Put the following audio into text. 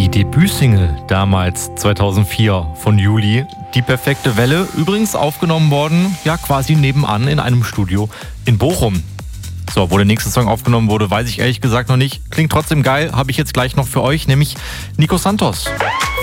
Die Debütsingle damals 2004 von Juli, Die perfekte Welle, übrigens aufgenommen worden, ja quasi nebenan in einem Studio in Bochum. So, wo der nächste Song aufgenommen wurde, weiß ich ehrlich gesagt noch nicht. Klingt trotzdem geil, habe ich jetzt gleich noch für euch, nämlich Nico Santos.